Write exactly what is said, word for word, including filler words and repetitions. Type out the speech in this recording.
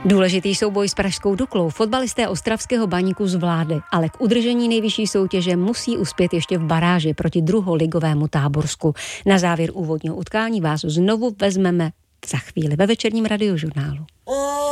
Důležitý souboj s pražskou Duklou fotbalisté ostravského Baníku zvládli, ale k udržení nejvyšší soutěže musí uspět ještě v baráži proti druholigovému Táborsku. Na závěr úvodního utkání vás znovu vezmeme za chvíli ve večerním radiožurnálu.